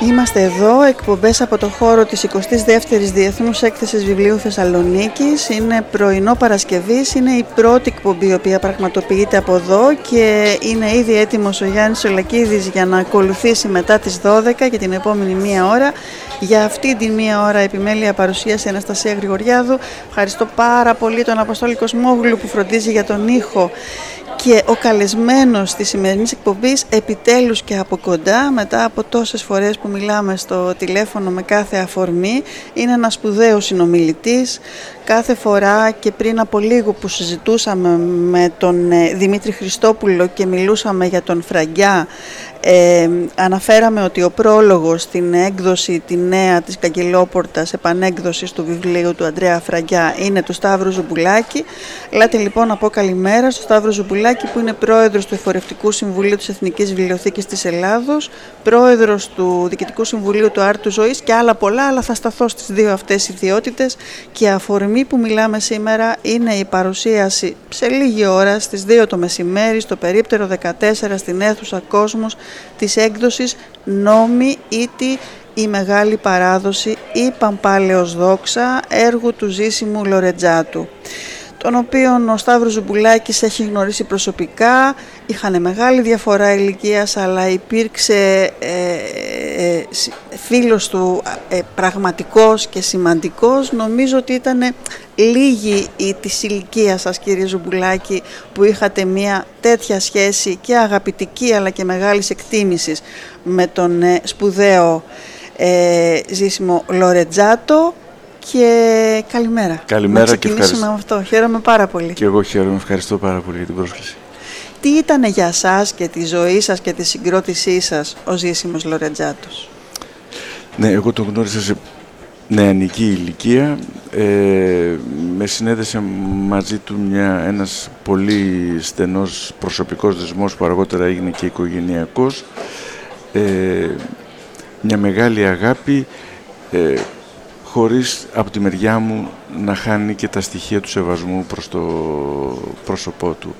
Είμαστε εδώ, εκπομπές από το χώρο της 22ης Διεθνούς Έκθεσης Βιβλίου Θεσσαλονίκης. Είναι πρωινό Παρασκευής, είναι η πρώτη εκπομπή η οποία πραγματοποιείται από εδώ και είναι ήδη έτοιμος ο Γιάννης Σολακίδης για να ακολουθήσει μετά τις 12 και την επόμενη μία ώρα. Για αυτή τη μία ώρα επιμέλεια παρουσίαση Αναστασία Γρηγοριάδου. Ευχαριστώ πάρα πολύ τον Αποστόλη Κοσμόγλου που φροντίζει για τον ήχο. Και ο καλεσμένος της σημερινής εκπομπής, επιτέλους και από κοντά, μετά από τόσες φορές που μιλάμε στο τηλέφωνο με κάθε αφορμή, είναι ένας σπουδαίος συνομιλητής. Κάθε φορά και πριν από λίγο που συζητούσαμε με τον Δημήτρη Χριστόπουλο και μιλούσαμε για τον Φραγκιά, αναφέραμε ότι ο πρόλογος στην έκδοση τη νέα της Καγκελόπορτας επανέκδοσης του βιβλίου του Ανδρέα Φραγκιά είναι του Σταύρου Ζουμπουλάκη. Ελάτε λοιπόν να πω καλημέρα στο Σταύρο Ζουμπουλάκη, που είναι πρόεδρος του Εφορευτικού Συμβουλίου της Εθνικής Βιβλιοθήκης της Ελλάδος, πρόεδρος του Διοικητικού Συμβουλίου του Άρτου Ζωής και άλλα πολλά, αλλά θα σταθώ στις δύο αυτές ιδιότητες. Και αφορμή που μιλάμε σήμερα είναι η παρουσίαση σε λίγη ώρα στις 2 το μεσημέρι στο περίπτερο 14 στην αίθουσα Κόσμος της έκδοσης «Νόμοι ήτι η Μεγάλη Παράδοση ή Παμπάλαιος Δόξα», έργου του Ζήσιμου Λορετζάτου, τον οποίον ο Σταύρος Ζουμπουλάκης έχει γνωρίσει προσωπικά. Είχαν μεγάλη διαφορά ηλικίας, αλλά υπήρξε φίλος του πραγματικός και σημαντικός. Νομίζω ότι ήταν λίγοι της ηλικίας σας, κύριε Ζουμπουλάκη, που είχατε μια τέτοια σχέση και αγαπητική αλλά και μεγάλης εκτίμησης με τον σπουδαίο Ζήσιμο Λορετζάτο. Και καλημέρα. Καλημέρα και ευχαριστώ. Με αυτό. Χαίρομαι πάρα πολύ. Και εγώ χαίρομαι, ευχαριστώ πάρα πολύ για την πρόσκληση. Τι ήταν για σας και τη ζωή σας και τη συγκρότησή σας ο Ζήσιμος Λορετζάτος? Ναι, εγώ τον γνώρισα σε νεανική ηλικία. Με συνέδεσε μαζί του ένας πολύ στενός προσωπικός δεσμός που αργότερα έγινε και οικογενειακός. Μια μεγάλη αγάπη, χωρίς από τη μεριά μου να χάνει και τα στοιχεία του σεβασμού προς το πρόσωπό του.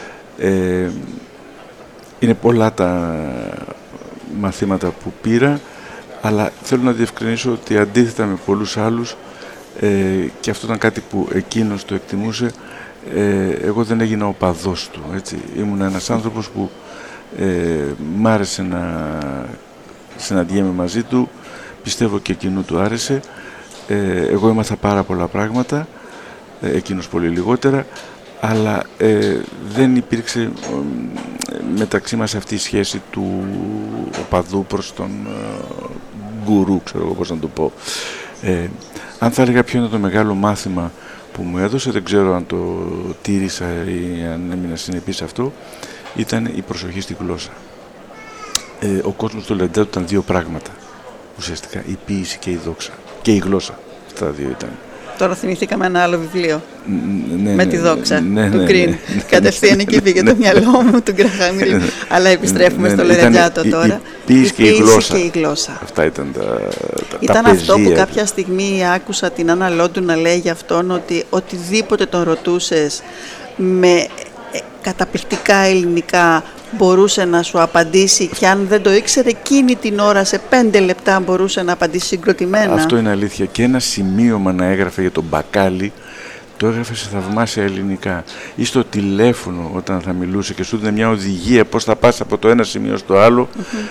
Είναι πολλά τα μαθήματα που πήρα, αλλά θέλω να διευκρινίσω ότι αντίθετα με πολλούς άλλους, και αυτό ήταν κάτι που εκείνος το εκτιμούσε, εγώ δεν έγινα οπαδός του. Έτσι. Ήμουν ένας άνθρωπος που μ' άρεσε να συναντιέμαι μαζί του, πιστεύω και εκείνου του άρεσε. Εγώ έμαθα πάρα πολλά πράγματα, εκείνος πολύ λιγότερα, αλλά δεν υπήρξε μεταξύ μας αυτή η σχέση του οπαδού προς τον γκουρού, ξέρω εγώ πώς να το πω. Αν θα έλεγα ποιο είναι το μεγάλο μάθημα που μου έδωσε, δεν ξέρω αν το τήρησα ή αν έμεινα συνεπής σε αυτό, ήταν η προσοχή στη γλώσσα. Ο κόσμος του Λορετζάτου ήταν δύο πράγματα ουσιαστικά, η ποίηση και η δόξα. Και η γλώσσα. Αυτά δύο ήταν. Τώρα θυμηθήκαμε ένα άλλο βιβλίο. Με τη δόξα του Γκριν. Κατευθείαν εκεί πήγε το μυαλό μου, του Γκραχάμιλ. Αλλά επιστρέφουμε στο Λορετζάτο τώρα. Η ποίηση και η γλώσσα. Αυτά ήταν τα ήταν αυτό που κάποια στιγμή άκουσα την Άννα Λόντου να λέει για αυτόν, ότι οτιδήποτε τον ρωτούσες με καταπληκτικά ελληνικά μπορούσε να σου απαντήσει, και αν δεν το ήξερε εκείνη την ώρα σε 5 λεπτά μπορούσε να απαντήσει συγκροτημένα. Αυτό είναι αλήθεια. Και ένα σημείωμα να έγραφε για τον μπακάλι, το έγραφε σε θαυμάσια ελληνικά. Ή στο τηλέφωνο όταν θα μιλούσε και σου δίνει μια οδηγία πώς θα πας από το ένα σημείο στο άλλο,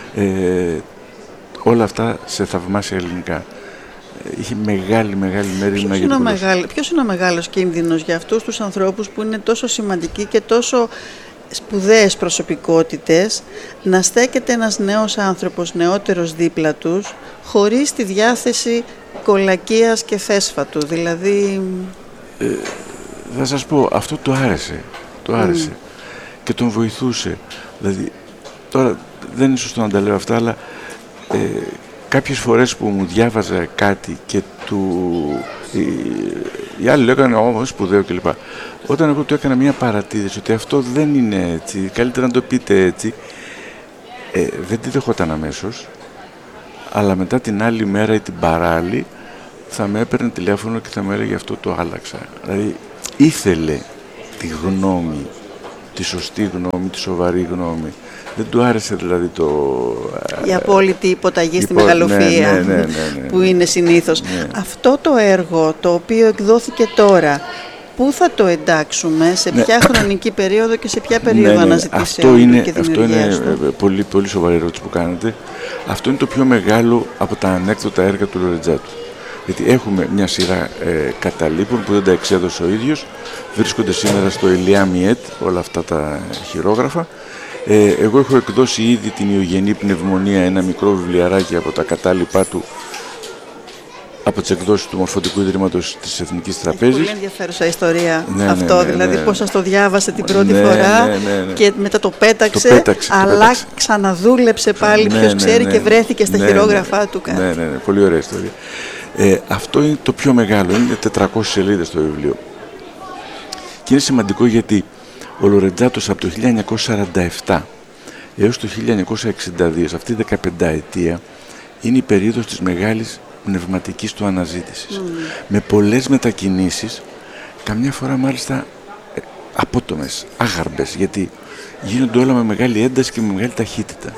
όλα αυτά σε θαυμάσια ελληνικά. Είχε μεγάλη μέρημνα για την γλώσσα. Ποιος είναι ο μεγάλος κίνδυνος για αυτούς τους ανθρώπους που είναι τόσο σημαντικοί και τόσο σπουδαίες προσωπικότητες, να στέκεται ένας νέος άνθρωπος, νεότερος δίπλα τους, χωρίς τη διάθεση κολακίας και θέσφατου? Δηλαδή... θα σας πω, αυτό το άρεσε. Και τον βοηθούσε. Δηλαδή, τώρα δεν είναι σωστό να τα λέω αυτά, αλλά κάποιες φορές που μου διάβαζα κάτι και οι άλλοι λέγανε όμως σπουδαίο κλπ. Όταν εγώ του έκανα μια παρατήρηση ότι αυτό δεν είναι έτσι, καλύτερα να το πείτε έτσι, δεν τη δεχόταν αμέσως, αλλά μετά την άλλη μέρα ή την παράλληλη θα με έπαιρνε τηλέφωνο και θα μου έλεγε αυτό το άλλαξα. Δηλαδή ήθελε τη γνώμη τη σωστή γνώμη, τη σοβαρή γνώμη. Δεν του άρεσε δηλαδή η απόλυτη υποταγή στη μεγαλοφυΐα που είναι συνήθως. Ναι. Αυτό το έργο το οποίο εκδόθηκε τώρα, πού θα το εντάξουμε, σε ποια χρονική περίοδο και σε ποια περίοδο αναζητήσεων και δημιουργίας του? Αυτό είναι πολύ, πολύ σοβαρή ερώτηση που κάνετε. Αυτό είναι το πιο μεγάλο από τα ανέκδοτα έργα του Λορεντζάτου. Γιατί έχουμε μια σειρά καταλήπων που δεν τα εξέδωσε ο ίδιος, βρίσκονται σήμερα στο Ηλιά Μιέτ, όλα αυτά τα χειρόγραφα. Εγώ έχω εκδώσει ήδη την Ιωγενή Πνευμονία, ένα μικρό βιβλιαράκι από τα κατάλοιπά του, από τις εκδόσεις του Μορφωτικού Ιδρύματος της Εθνικής Τραπέζης. Πολύ ενδιαφέρουσα ιστορία αυτό, δηλαδή πώς σας το διάβασε την πρώτη φορά και μετά το πέταξε, αλλά ξαναδούλεψε πάλι, ποιος ξέρει, και βρέθηκε στα χειρόγραφά του κάτι. Ναι, πολύ ωραία ιστορία. Αυτό είναι το πιο μεγάλο, είναι 400 σελίδες το βιβλίο. Και είναι σημαντικό γιατί ο Λορεντζάτος από το 1947 έως το 1962, σε αυτή τη 15ετία, είναι η περίοδος της μεγάλης πνευματικής του αναζήτησης. Με πολλές μετακινήσεις, καμιά φορά μάλιστα απότομες, άγαρμπες, γιατί γίνονται όλα με μεγάλη ένταση και με μεγάλη ταχύτητα.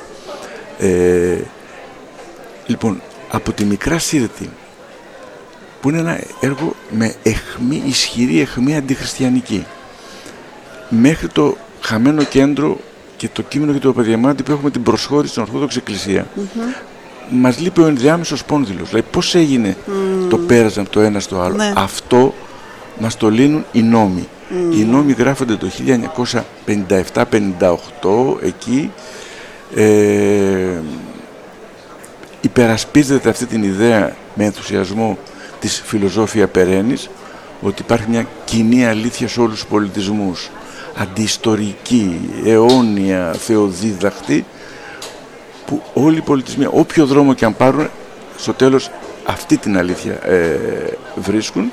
Λοιπόν, από τη Μικρά Σύρτη, που είναι ένα έργο με ισχυρή αιχμή αντιχριστιανική, μέχρι το Χαμένο Κέντρο και το κείμενο για το Παπαδιαμάντη που έχουμε την προσχώρηση στην Ορθόδοξη Εκκλησία, μας λείπει ο ενδιάμεσος πόνδυλος. Δηλαδή πώς έγινε το πέρασμα από το ένα στο άλλο. Αυτό μας το λύνουν οι νόμοι. Οι νόμοι γράφονται το 1957-58 εκεί. Υπερασπίζεται αυτή την ιδέα με ενθουσιασμό της φιλοσόφια Περένης, ότι υπάρχει μια κοινή αλήθεια σε όλους τους πολιτισμούς, αντιιστορική, αιώνια, θεοδίδαχτη, που όλοι οι πολιτισμοί, όποιο δρόμο και αν πάρουν, στο τέλος αυτή την αλήθεια βρίσκουν.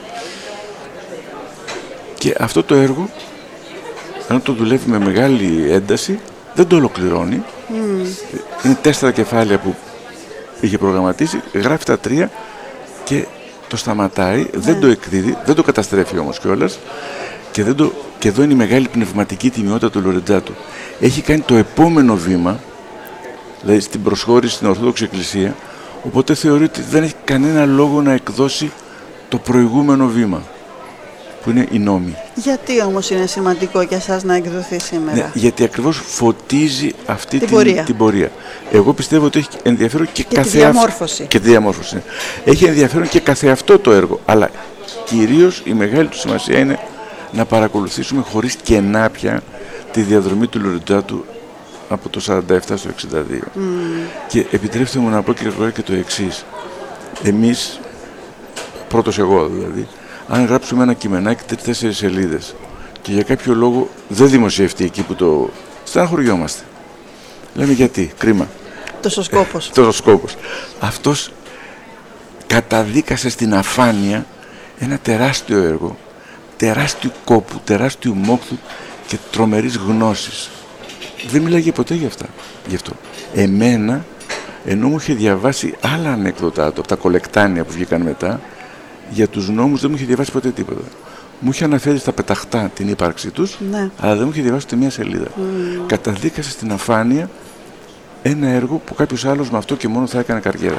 Και αυτό το έργο, αν το δουλεύει με μεγάλη ένταση, δεν το ολοκληρώνει. Είναι 4 κεφάλαια που είχε προγραμματίσει, γράφει τα 3 και το σταματάει, δεν το εκδίδει, δεν το καταστρέφει όμως κιόλας, και εδώ είναι η μεγάλη πνευματική τιμιότητα του Λορεντζάτου. Έχει κάνει το επόμενο βήμα, δηλαδή στην προσχώρηση στην Ορθόδοξη Εκκλησία, οπότε θεωρεί ότι δεν έχει κανένα λόγο να εκδώσει το προηγούμενο βήμα, που είναι οι νόμοι. Γιατί όμως είναι σημαντικό για εσάς να εκδοθεί σήμερα? Ναι, γιατί ακριβώς φωτίζει αυτή την πορεία. Εγώ πιστεύω ότι έχει ενδιαφέρον και τη διαμόρφωση. Και τη διαμόρφωση. Έχει ενδιαφέρον και καθεαυτό το έργο, αλλά κυρίως η μεγάλη του σημασία είναι να παρακολουθήσουμε χωρίς κενά πια τη διαδρομή του Λορεντζάτου από το 47 στο 62. Και επιτρέψτε μου να πω, κύριε Βουλάρη, και το εξής. Εμείς, πρώτος εγώ δηλαδή, αν γράψουμε ένα κειμενάκι 3-4 σελίδες και για κάποιο λόγο δεν δημοσιευτεί εκεί που το στεναχωριόμαστε. Λέμε γιατί, κρίμα. Τόσο σκόπος. Τόσο σκόπος. Αυτός καταδίκασε στην αφάνεια ένα τεράστιο έργο, τεράστιου κόπου, τεράστιου μόχθου και τρομερής γνώσης. Δεν μιλάγε ποτέ γι' αυτό. Εμένα, ενώ μου είχε διαβάσει άλλα ανέκδοτά του, από τα κολεκτάνια που βγήκαν μετά, για τους νόμους δεν μου είχε διαβάσει ποτέ τίποτα. Μου είχε αναφέρει στα πεταχτά την ύπαρξή τους, αλλά δεν μου είχε διαβάσει ούτε μία σελίδα. Καταδίκασε στην αφάνεια ένα έργο που κάποιος άλλος με αυτό και μόνο θα έκανε καριέρα.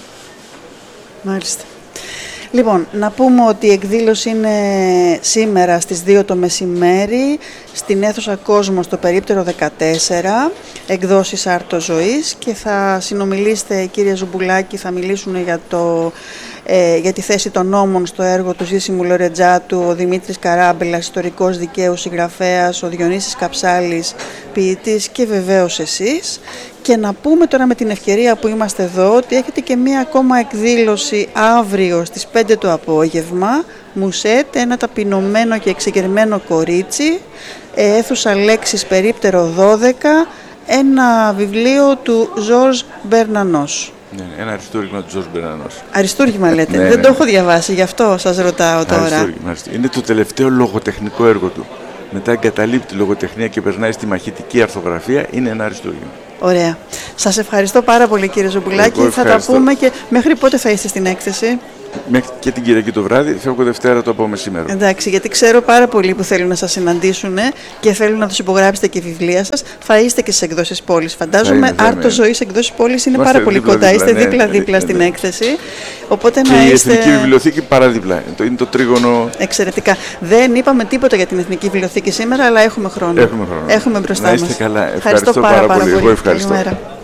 Μάλιστα. Λοιπόν, να πούμε ότι η εκδήλωση είναι σήμερα στις 2 το μεσημέρι στην αίθουσα Κόσμος στο περίπτερο 14, εκδόσεις Άρτος Ζωής, και θα συνομιλήσετε, κύριε Ζουμπουλάκη, θα μιλήσουν για τη θέση των νόμων στο έργο του Ζήσιμου Λορεντζάτου, ο Δημήτρης Καράμπελας, ιστορικός δικαίου συγγραφέας, ο Διονύσης Καψάλης, ποιητής, και βεβαίως εσείς. Και να πούμε τώρα με την ευκαιρία που είμαστε εδώ ότι έχετε και μία ακόμα εκδήλωση αύριο στις 5 το απόγευμα, Μουσέτ, ένα ταπεινωμένο και εξεγερμένο κορίτσι, αίθουσα Λέξης περίπτερο 12, ένα βιβλίο του Ζορζ Μπερνανός. Ναι, ένα αριστούργημα του Ζορζ Μπερνανός. Αριστούργημα λέτε, δεν το έχω διαβάσει, γι' αυτό σας ρωτάω τώρα. Αριστούργημα. Είναι το τελευταίο λογοτεχνικό έργο του. Μετά εγκαταλείπει τη λογοτεχνία και περνάει στη μαχητική αρθογραφία, είναι ένα αριστούργημα. Ωραία. Σας ευχαριστώ πάρα πολύ, κύριε Ζουμπουλάκη. Θα τα πούμε. Και μέχρι πότε θα είστε στην έκθεση? μέχρι και την Κυριακή το βράδυ, φεύγω Δευτέρα το από μεσήμερο. Εντάξει, γιατί ξέρω πάρα πολλοί που θέλουν να σας συναντήσουν και θέλουν να τους υπογράψετε και βιβλία σας. Θα είστε και στις εκδόσεις Πόλης, φαντάζομαι. Άρτο Ζωής εκδόσεις Πόλης είναι πάρα πολύ κοντά. Είστε δίπλα-δίπλα στην έκθεση. Οπότε και να η είστε... Εθνική Βιβλιοθήκη παραδίπλα. Είναι το τρίγωνο. Εξαιρετικά. Δεν είπαμε τίποτα για την Εθνική Βιβλιοθήκη σήμερα, αλλά έχουμε χρόνο. Έχουμε Έχουμε μπροστά μας. Να είστε καλά. Ευχαριστώ πάρα πολύ. Εγώ ευχαριστώ. Καλημέρα.